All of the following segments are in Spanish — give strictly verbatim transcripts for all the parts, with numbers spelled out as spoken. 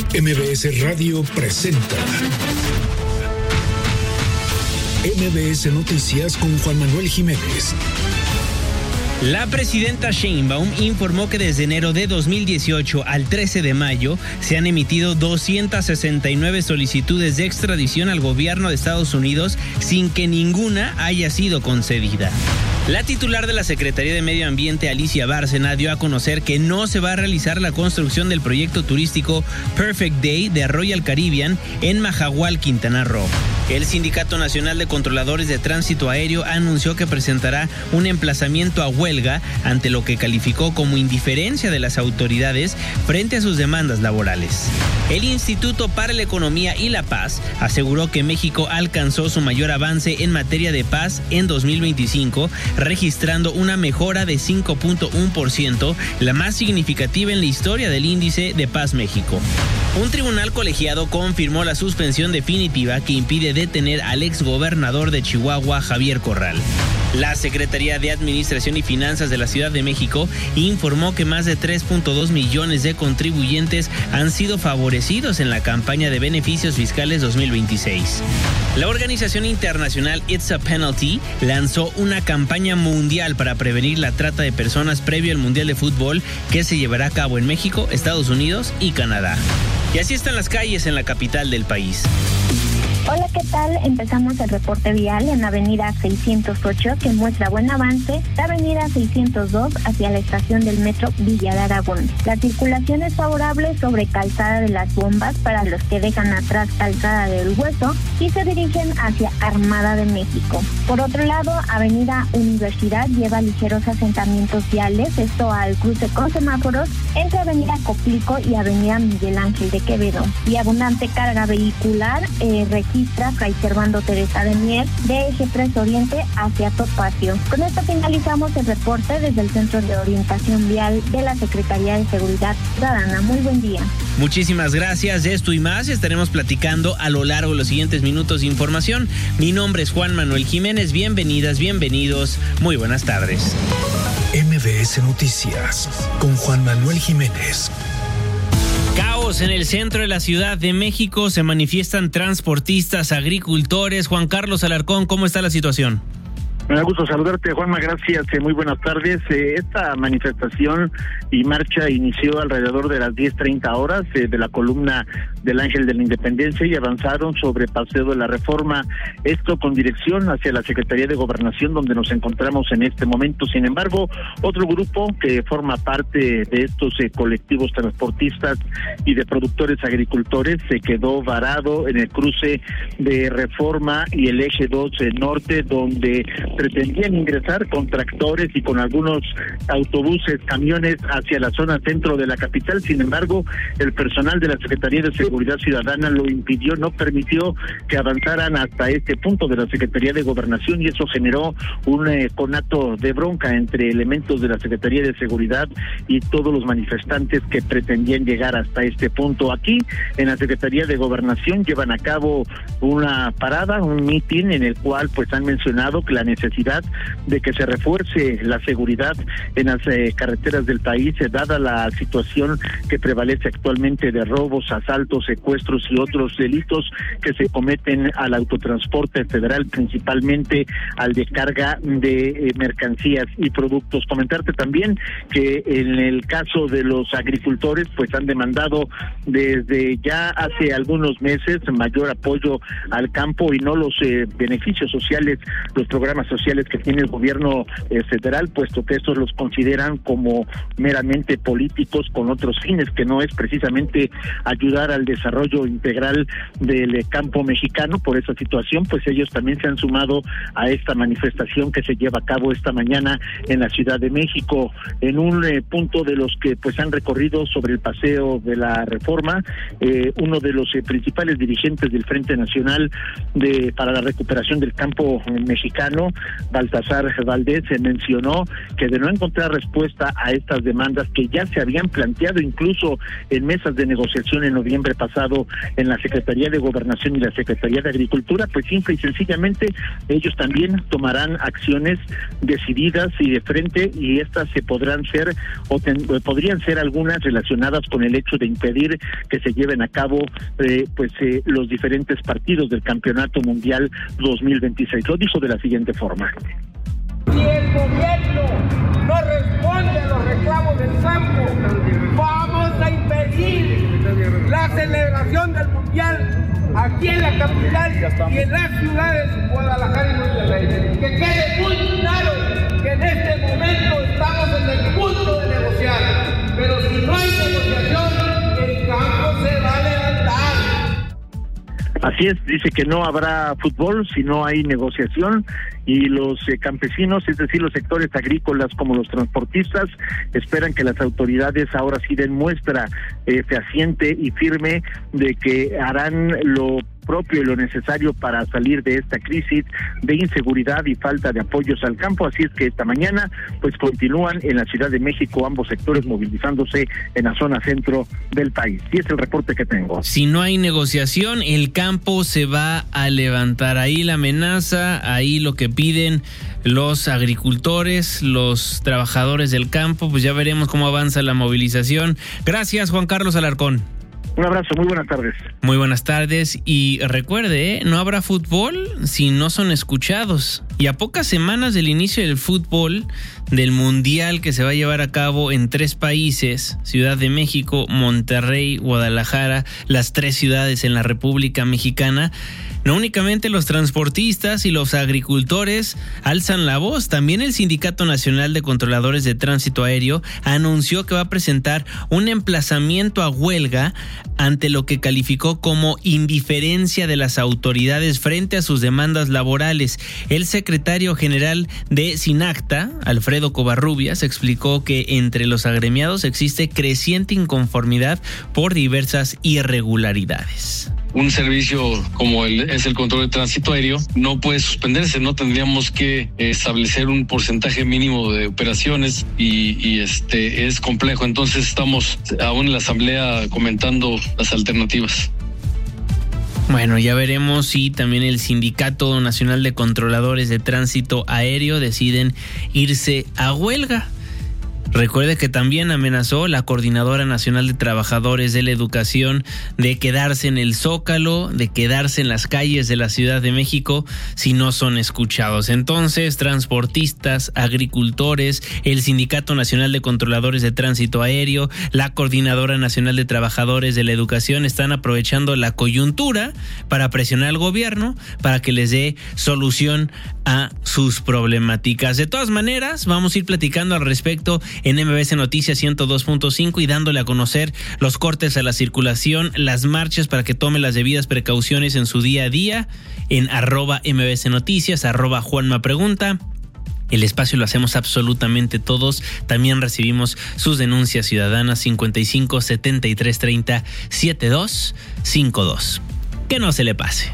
M B S Radio presenta M B S Noticias con Juan Manuel Jiménez. La presidenta Sheinbaum informó que desde enero de dos mil dieciocho al trece de mayo se han emitido doscientas sesenta y nueve solicitudes de extradición al gobierno de Estados Unidos sin que ninguna haya sido concedida. La titular de la Secretaría de Medio Ambiente, Alicia Bárcena, dio a conocer que no se va a realizar la construcción del proyecto turístico Perfect Day de Royal Caribbean en Majahual, Quintana Roo. El Sindicato Nacional de Controladores de Tránsito Aéreo anunció que presentará un emplazamiento a huelga ante lo que calificó como indiferencia de las autoridades frente a sus demandas laborales. El Instituto para la Economía y la Paz aseguró que México alcanzó su mayor avance en materia de paz en dos mil veinticinco, registrando una mejora de cinco punto uno por ciento, la más significativa en la historia del Índice de Paz México. Un tribunal colegiado confirmó la suspensión definitiva que impide detener al exgobernador de Chihuahua, Javier Corral. La Secretaría de Administración y Finanzas de la Ciudad de México informó que más de tres punto dos millones de contribuyentes han sido favorecidos en la campaña de beneficios fiscales dos mil veintiséis. La organización internacional It's a Penalty lanzó una campaña mundial para prevenir la trata de personas previo al Mundial de Fútbol que se llevará a cabo en México, Estados Unidos y Canadá. Y así están las calles en la capital del país. Hola, ¿qué tal? Empezamos el reporte vial en Avenida seiscientos ocho, que muestra buen avance, la Avenida seiscientos dos hacia la estación del metro Villa de Aragón. La circulación es favorable sobre Calzada de las Bombas para los que dejan atrás Calzada del Hueso y se dirigen hacia Armada de México. Por otro lado, Avenida Universidad lleva ligeros asentamientos viales, esto al cruce con semáforos entre Avenida Coplico y Avenida Miguel Ángel de Quevedo. Y abundante carga vehicular eh, registra Fray Servando Teresa de Mier de Eje tres Oriente hacia Topacio. Con esto finalizamos el reporte desde el Centro de Orientación Vial de la Secretaría de Seguridad Ciudadana. Muy buen día. Muchísimas gracias. De esto y más estaremos platicando a lo largo de los siguientes minutos de información. Mi nombre es Juan Manuel Jiménez. Bienvenidas, bienvenidos. Muy buenas tardes. M B S Noticias con Juan Manuel Jiménez. Caos en el centro de la Ciudad de México, se manifiestan transportistas, agricultores. Juan Carlos Alarcón, ¿cómo está la situación? Me da gusto saludarte, Juanma, gracias, eh, muy buenas tardes. Eh, esta manifestación y marcha inició alrededor de las diez treinta horas eh, de la columna del Ángel de la Independencia y avanzaron sobre Paseo de la Reforma, esto con dirección hacia la Secretaría de Gobernación, donde nos encontramos en este momento. Sin embargo, otro grupo que forma parte de estos eh, colectivos transportistas y de productores agricultores se quedó varado en el cruce de Reforma y el Eje dos eh, Norte, donde pretendían ingresar con tractores y con algunos autobuses, camiones hacia la zona centro de la capital. Sin embargo, el personal de la Secretaría de Seguridad Ciudadana lo impidió, no permitió que avanzaran hasta este punto de la Secretaría de Gobernación, y eso generó un eh, conato de bronca entre elementos de la Secretaría de Seguridad y todos los manifestantes que pretendían llegar hasta este punto. Aquí, en la Secretaría de Gobernación, llevan a cabo una parada, un mitin en el cual pues han mencionado que la necesidad de que se refuerce la seguridad en las eh, carreteras del país, eh, dada la situación que prevalece actualmente de robos, asaltos, secuestros y otros delitos que se cometen al autotransporte federal, principalmente al de carga de eh, mercancías y productos. Comentarte también que en el caso de los agricultores, pues han demandado desde ya hace algunos meses mayor apoyo al campo y no los eh, beneficios sociales, los programas sociales que tiene el gobierno eh, federal, puesto que estos los consideran como meramente políticos con otros fines, que no es precisamente ayudar al desarrollo integral del eh, campo mexicano. Por esa situación, pues ellos también se han sumado a esta manifestación que se lleva a cabo esta mañana en la Ciudad de México, en un eh, punto de los que pues han recorrido sobre el Paseo de la Reforma. Eh, uno de los eh, principales dirigentes del Frente Nacional de para la Recuperación del Campo eh, Mexicano Baltasar Valdés, se mencionó que de no encontrar respuesta a estas demandas que ya se habían planteado incluso en mesas de negociación en noviembre pasado en la Secretaría de Gobernación y la Secretaría de Agricultura, pues simple y sencillamente ellos también tomarán acciones decididas y de frente, y estas se podrán ser o ten, podrían ser algunas relacionadas con el hecho de impedir que se lleven a cabo eh, pues eh, los diferentes partidos del Campeonato Mundial dos mil veintiséis. Lo dijo de la siguiente forma: si el gobierno no responde a los reclamos del campo, vamos a impedir la celebración del Mundial aquí en la capital y en las ciudades Guadalajara y Monterrey. Que quede muy claro que en este momento estamos en el punto de negociar, pero si no hay negociación, el campo se va a levantar. Así es, dice que no habrá fútbol si no hay negociación, y los eh, campesinos, es decir, los sectores agrícolas como los transportistas, esperan que las autoridades ahora sí den muestra eh, fehaciente y firme de que harán lo propio y lo necesario para salir de esta crisis de inseguridad y falta de apoyos al campo. Así es que esta mañana pues continúan en la Ciudad de México ambos sectores movilizándose en la zona centro del país. Y es el reporte que tengo. Si no hay negociación, el campo se va a levantar. Ahí la amenaza, ahí lo que piden los agricultores, los trabajadores del campo. Pues ya veremos cómo avanza la movilización. Gracias, Juan Carlos Alarcón. Un abrazo, muy buenas tardes. Muy buenas tardes, y recuerde, ¿eh? no habrá fútbol si no son escuchados. Y a pocas semanas del inicio del fútbol, del Mundial que se va a llevar a cabo en tres países, Ciudad de México, Monterrey, Guadalajara, las tres ciudades en la República Mexicana, no únicamente los transportistas y los agricultores alzan la voz, también el Sindicato Nacional de Controladores de Tránsito Aéreo anunció que va a presentar un emplazamiento a huelga ante lo que calificó como indiferencia de las autoridades frente a sus demandas laborales. El secretario general de SINACTA, Alfredo Covarrubias, explicó que entre los agremiados existe creciente inconformidad por diversas irregularidades. Un servicio como el, es el control de tránsito aéreo no puede suspenderse, no tendríamos que establecer un porcentaje mínimo de operaciones y, y este es complejo. Entonces estamos aún en la asamblea comentando las alternativas. Bueno, ya veremos si también el Sindicato Nacional de Controladores de Tránsito Aéreo deciden irse a huelga. Recuerde que también amenazó la Coordinadora Nacional de Trabajadores de la Educación de quedarse en el Zócalo, de quedarse en las calles de la Ciudad de México si no son escuchados. Entonces, transportistas, agricultores, el Sindicato Nacional de Controladores de Tránsito Aéreo, la Coordinadora Nacional de Trabajadores de la Educación están aprovechando la coyuntura para presionar al gobierno para que les dé solución a sus problemáticas. De todas maneras, vamos a ir platicando al respecto en M B S Noticias ciento dos punto cinco y dándole a conocer los cortes a la circulación, las marchas para que tome las debidas precauciones en su día a día en arroba M B S Noticias, arroba Juanma Pregunta. El espacio lo hacemos absolutamente todos. También recibimos sus denuncias ciudadanas cincuenta y cinco setenta y tres treinta setenta y dos cincuenta y dos. Que no se le pase.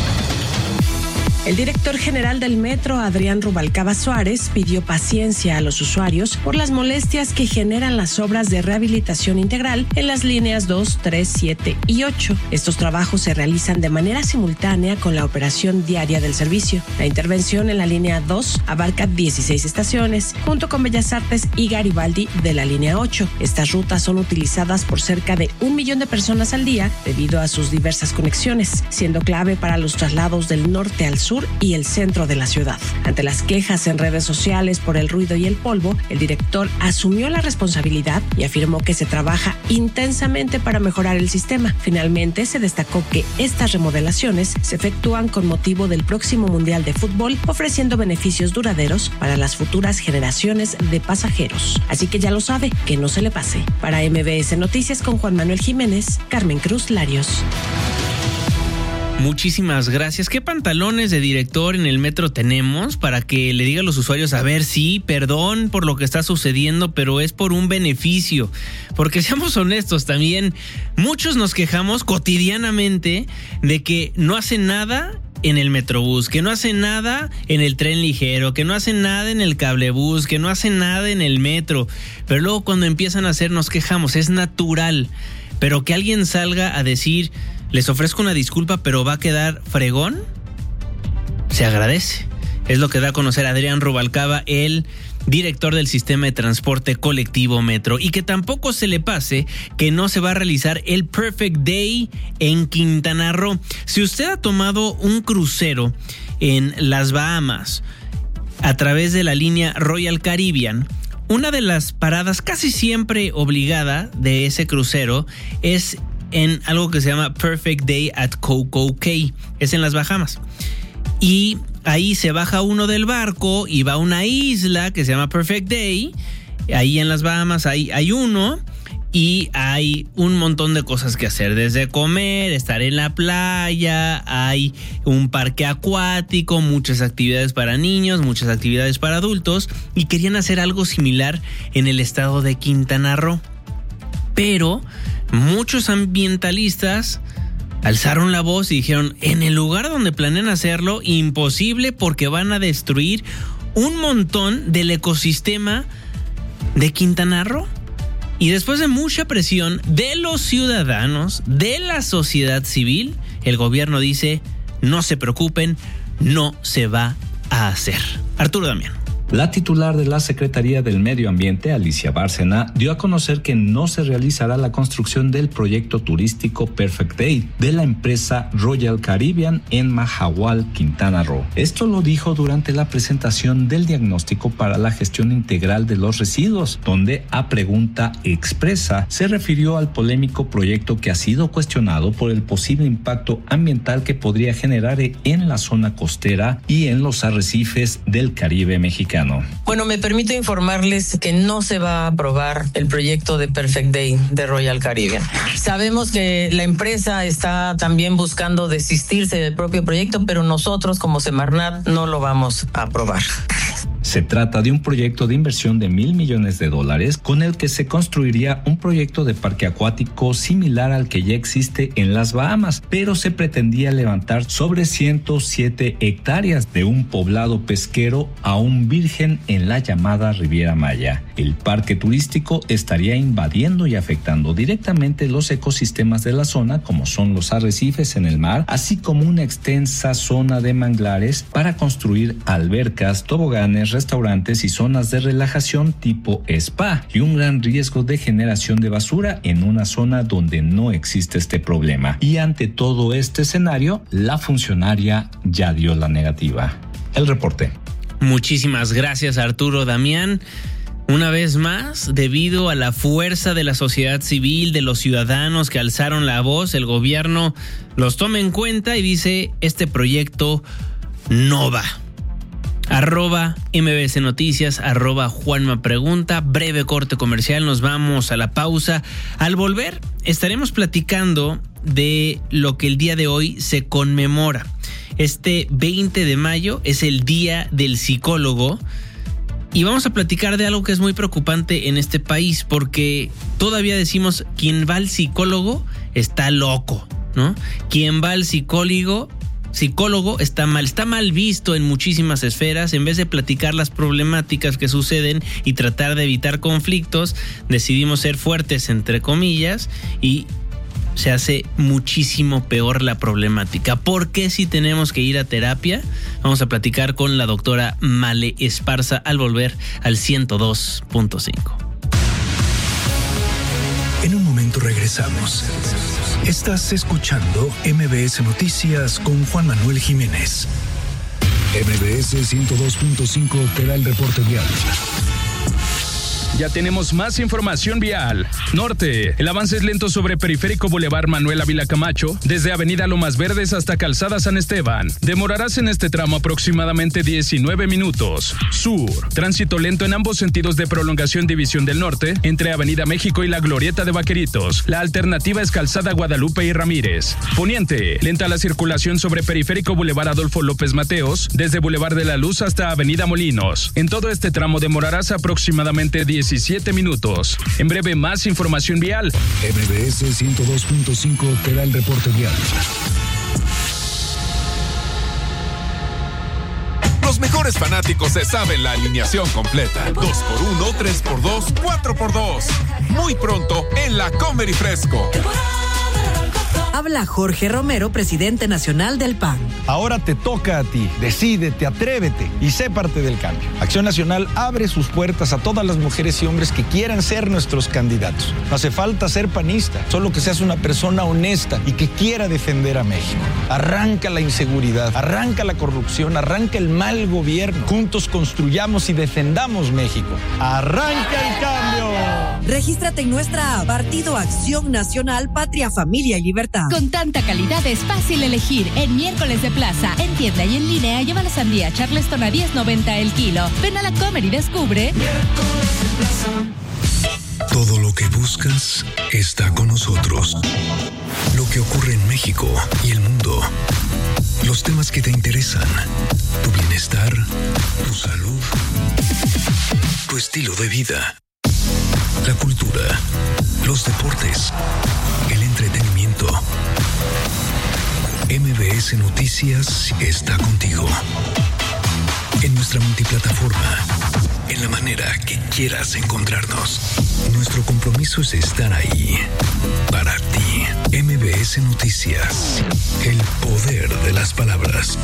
El director general del Metro, Adrián Rubalcaba Suárez, pidió paciencia a los usuarios por las molestias que generan las obras de rehabilitación integral en las líneas dos, tres, siete y ocho. Estos trabajos se realizan de manera simultánea con la operación diaria del servicio. La intervención en la línea dos abarca dieciséis estaciones, junto con Bellas Artes y Garibaldi de la línea ocho. Estas rutas son utilizadas por cerca de un millón de personas al día debido a sus diversas conexiones, siendo clave para los traslados del norte al sur y el centro de la ciudad. Ante las quejas en redes sociales por el ruido y el polvo, el director asumió la responsabilidad y afirmó que se trabaja intensamente para mejorar el sistema. Finalmente, se destacó que estas remodelaciones se efectúan con motivo del próximo Mundial de Fútbol, ofreciendo beneficios duraderos para las futuras generaciones de pasajeros. Así que ya lo sabe, que no se le pase. Para M B S Noticias con Juan Manuel Jiménez, Carmen Cruz Larios. Muchísimas gracias. ¿Qué pantalones de director en el metro tenemos para que le diga a los usuarios, a ver, sí, perdón por lo que está sucediendo, pero es por un beneficio? Porque seamos honestos también, muchos nos quejamos cotidianamente de que no hacen nada en el Metrobús, que no hace nada en el tren ligero, que no hace nada en el cablebús, que no hace nada en el metro. Pero luego cuando empiezan a hacer nos quejamos, es natural. Pero que alguien salga a decir, les ofrezco una disculpa, pero va a quedar fregón, se agradece. Es lo que da a conocer Adrián Rubalcaba, el director del sistema de transporte colectivo Metro, y que tampoco se le pase que no se va a realizar el Perfect Day en Quintana Roo. Si usted ha tomado un crucero en las Bahamas a través de la línea Royal Caribbean, una de las paradas casi siempre obligada de ese crucero es en algo que se llama Perfect Day at Coco Cay, es en las Bahamas. Y ahí se baja uno del barco y va a una isla que se llama Perfect Day. Ahí en las Bahamas hay, hay uno y hay un montón de cosas que hacer. Desde comer, estar en la playa, hay un parque acuático, muchas actividades para niños, muchas actividades para adultos. Y querían hacer algo similar en el estado de Quintana Roo. Pero muchos ambientalistas alzaron la voz y dijeron, en el lugar donde planean hacerlo, imposible porque van a destruir un montón del ecosistema de Quintana Roo. Y después de mucha presión de los ciudadanos, de la sociedad civil, el gobierno dice, no se preocupen, no se va a hacer. Arturo Damián. La titular de la Secretaría del Medio Ambiente, Alicia Bárcena, dio a conocer que no se realizará la construcción del proyecto turístico Perfect Day de la empresa Royal Caribbean en Mahahual, Quintana Roo. Esto lo dijo durante la presentación del diagnóstico para la gestión integral de los residuos, donde a pregunta expresa se refirió al polémico proyecto que ha sido cuestionado por el posible impacto ambiental que podría generar en la zona costera y en los arrecifes del Caribe mexicano. Bueno, me permito informarles que no se va a aprobar el proyecto de Perfect Day de Royal Caribbean. Sabemos que la empresa está también buscando desistirse del propio proyecto, pero nosotros como Semarnat no lo vamos a aprobar. Se trata de un proyecto de inversión de mil millones de dólares con el que se construiría un proyecto de parque acuático similar al que ya existe en las Bahamas, pero se pretendía levantar sobre ciento siete hectáreas de un poblado pesquero aún virgen en la llamada Riviera Maya. El parque turístico estaría invadiendo y afectando directamente los ecosistemas de la zona, como son los arrecifes en el mar, así como una extensa zona de manglares para construir albercas, toboganes, restaurantes y zonas de relajación tipo spa, y un gran riesgo de generación de basura en una zona donde no existe este problema. Y ante todo este escenario, la funcionaria ya dio la negativa. El reporte. Muchísimas gracias, Arturo Damián. Una vez más, debido a la fuerza de la sociedad civil, de los ciudadanos que alzaron la voz, el gobierno los toma en cuenta y dice, este proyecto no va. Arroba M B S Noticias, arroba Juanma Pregunta, breve corte comercial, nos vamos a la pausa. Al volver estaremos platicando de lo que el día de hoy se conmemora. Este veinte de mayo es el Día del Psicólogo y vamos a platicar de algo que es muy preocupante en este país, porque todavía decimos, quien va al psicólogo está loco, ¿no? Quien va al psicólogo psicólogo está mal, está mal visto en muchísimas esferas. En vez de platicar las problemáticas que suceden y tratar de evitar conflictos, decidimos ser fuertes entre comillas y se hace muchísimo peor la problemática. ¿Por qué si tenemos que ir a terapia? Vamos a platicar con la doctora Male Esparza al volver al ciento dos punto cinco. En un momento regresamos. Estás escuchando M B S Noticias con Juan Manuel Jiménez. M B S ciento dos punto cinco te da el reporte vial. Ya tenemos más información vial. Norte, el avance es lento sobre Periférico Boulevard Manuel Ávila Camacho, desde Avenida Lomas Verdes hasta Calzada San Esteban. Demorarás en este tramo aproximadamente diecinueve minutos. Sur, tránsito lento en ambos sentidos de prolongación División del Norte, entre Avenida México y la Glorieta de Vaqueritos. La alternativa es Calzada Guadalupe y Ramírez. Poniente, lenta la circulación sobre Periférico Boulevard Adolfo López Mateos, desde Boulevard de la Luz hasta Avenida Molinos. En todo este tramo demorarás aproximadamente diecisiete minutos. En breve, más información vial. M B S ciento dos punto cinco te da el reporte vial. Los mejores fanáticos se saben la alineación completa. dos por uno, tres por dos, cuatro por dos. Muy pronto en la Comer y Fresco. Habla Jorge Romero, presidente nacional del P A N. Ahora te toca a ti. Decídete, atrévete y sé parte del cambio. Acción Nacional abre sus puertas a todas las mujeres y hombres que quieran ser nuestros candidatos. No hace falta ser panista, solo que seas una persona honesta y que quiera defender a México. Arranca la inseguridad, arranca la corrupción, arranca el mal gobierno. Juntos construyamos y defendamos México. ¡Arranca el cambio! Regístrate en nuestra app, Partido Acción Nacional, Patria, Familia y Libertad. Con tanta calidad es fácil elegir. En Miércoles de Plaza, en tienda y en línea, lleva la sandía Charleston a diez noventa el kilo. Ven a la Comer y descubre. Todo lo que buscas está con nosotros. Lo que ocurre en México y el mundo. Los temas que te interesan. Tu bienestar, tu salud, tu estilo de vida. La cultura, los deportes, el entretenimiento. M B S Noticias está contigo. En nuestra multiplataforma, en la manera que quieras encontrarnos. Nuestro compromiso es estar ahí, para ti. M B S Noticias, el poder de las palabras.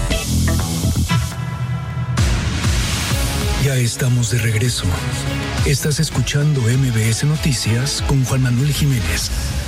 Ya estamos de regreso. Estás escuchando M B S Noticias con Juan Manuel Jiménez.